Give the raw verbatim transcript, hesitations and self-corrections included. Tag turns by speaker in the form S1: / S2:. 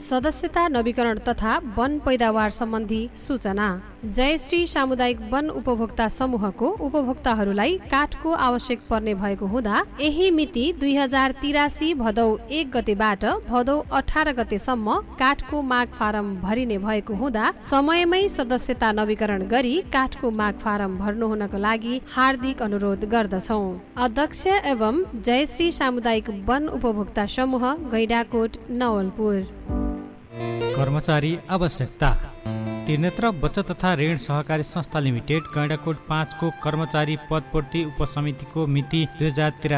S1: सदस्यता नवीकरण तथा वन पैदावार सम्बन्धी सूचना। जयश्री सामुदायिक वन उपभोक्ता समूहको उपभोक्ताहरूलाई काठको आवश्यक पर्ने भएको हुँदा यही मिति दुई हजार तिरासी भदौ एक गतेबाट भदौ अठार गतेसम्म काठको माग फारम भरिने भएको हुँदा समयमै सदस्यता नवीकरण गरी काठको माग फारम भर्नु हुनको लागि हार्दिक अनुरोध गर्दछौ। अध्यक्ष एवं जयश्री सामुदायिक वन उपभोक्ता समूह गैडाकोट नवलपुर।
S2: कर्मचारी आवश्यकता। त्रिनेत्र बचत तथा ऋण सहकारी संस्था लिमिटेड गैंडाकोट पाँच को कर्मचारी पदपूर्ति उपसमितिको मिति दुई हजार